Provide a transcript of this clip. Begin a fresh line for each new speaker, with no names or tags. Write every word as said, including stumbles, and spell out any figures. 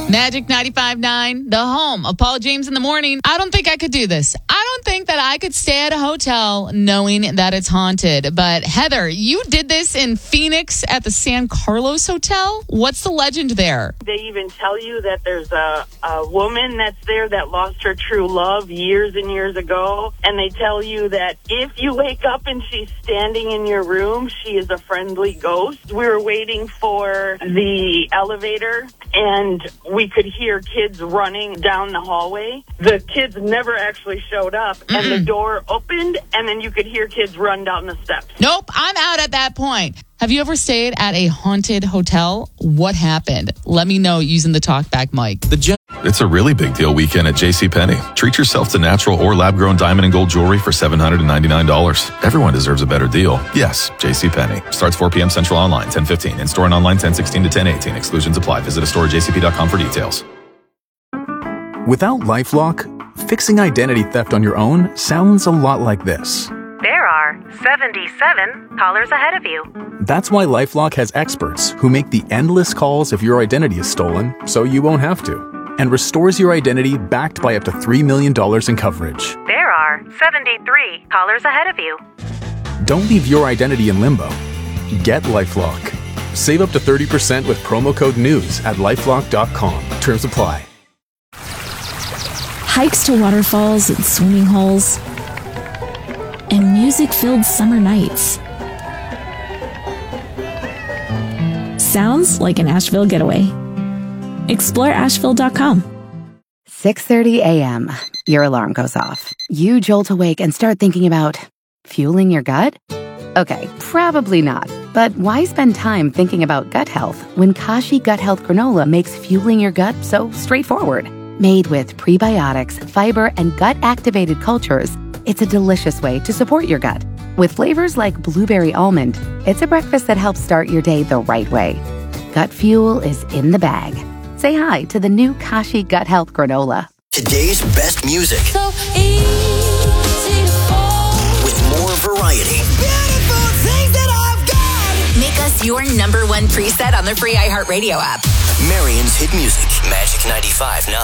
Magic ninety-five point nine, the home of Paul James in the Morning. I don't think I could do this. I don't think that I could stay at a hotel knowing that it's haunted. But Heather, you did this in Phoenix at the San Carlos Hotel. What's the legend there?
They even tell you that there's a, a woman that's there that lost her true love years and years ago. And they tell you that if you wake up and she's standing in your room, she is a friendly ghost. We were waiting for the elevator, and we could hear kids running down the hallway. The kids never actually showed up, mm-hmm. and the door opened, and then you could hear kids run down the steps.
Nope, I'm out at that point. Have you ever stayed at a haunted hotel? What happened? Let me know using the talkback mic.
The gen- it's a really big deal weekend at JCPenney. Treat yourself to natural or lab-grown diamond and gold jewelry for seven hundred ninety-nine dollars. Everyone deserves a better deal. Yes, JCPenney. Starts four p.m. Central online, ten fifteen. In-store and online, ten sixteen to ten eighteen. Exclusions apply. Visit a store at j c p dot com for details.
Without LifeLock, fixing identity theft on your own sounds a lot like this.
There are seventy-seven callers ahead of you.
That's why LifeLock has experts who make the endless calls if your identity is stolen, so you won't have to, and restores your identity backed by up to three million dollars in coverage.
There are seventy-three callers ahead of you.
Don't leave your identity in limbo. Get LifeLock. Save up to thirty percent with promo code NEWS at lifelock dot com. Terms apply.
Hikes to waterfalls and swimming holes, and music-filled summer nights. Sounds like an Asheville getaway. Explore asheville dot com.
six thirty a.m. Your alarm goes off. You jolt awake and start thinking about fueling your gut? Okay, probably not. But why spend time thinking about gut health when Kashi Gut Health Granola makes fueling your gut so straightforward? Made with prebiotics, fiber, and gut-activated cultures, it's a delicious way to support your gut. With flavors like blueberry almond, it's a breakfast that helps start your day the right way. Gut fuel is in the bag. Say hi to the new Kashi Gut Health Granola.
Today's best music.
So easy to fall.
With more variety.
Beautiful things that I've got.
Make us your number one preset on the free iHeartRadio app.
Marion's hit music. Magic ninety-five point nine.